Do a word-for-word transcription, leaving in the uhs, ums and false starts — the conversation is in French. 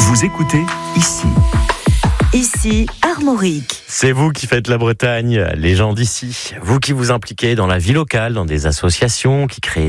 Vous écoutez ici. Ici, Armorique. C'est vous qui faites la Bretagne, les gens d'ici. Vous qui vous impliquez dans la vie locale, dans des associations, qui créez